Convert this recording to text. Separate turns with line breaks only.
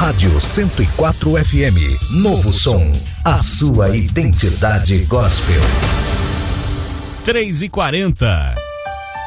Rádio 104 FM, Novo Som, a sua identidade gospel.
3h40.